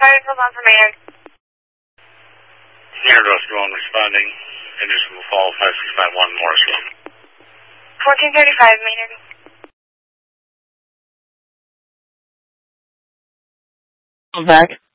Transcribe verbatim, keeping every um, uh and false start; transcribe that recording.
Sorry, hold on for Maynard. Maynard Rescue one responding. Henderson will follow five six nine one Morris Road. fourteen thirty-five, Maynard. I'm back.